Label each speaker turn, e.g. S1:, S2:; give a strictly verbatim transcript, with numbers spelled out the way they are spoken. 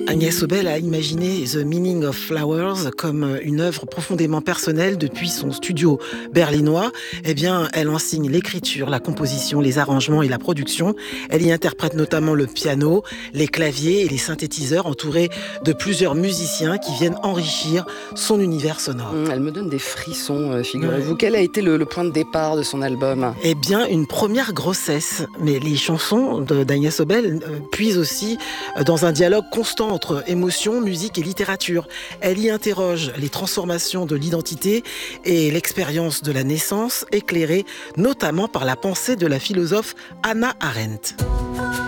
S1: Agnès Obel a imaginé The Meaning of Flowers comme une œuvre profondément personnelle depuis son studio berlinois. Eh bien, elle enseigne l'écriture, la composition, les arrangements et la production. Elle y interprète notamment le piano, les claviers et les synthétiseurs, entourée de plusieurs musiciens qui viennent enrichir son univers sonore.
S2: Elle me donne des frissons, figurez-vous. Ouais. Quel a été le, le point de départ de son album ?
S1: Eh bien, une première grossesse. Mais les chansons d'Agnès Obel euh, puisent aussi dans un dialogue constant entre émotion, musique et littérature. Elle y interroge les transformations de l'identité et l'expérience de la naissance, éclairée notamment par la pensée de la philosophe Hannah Arendt.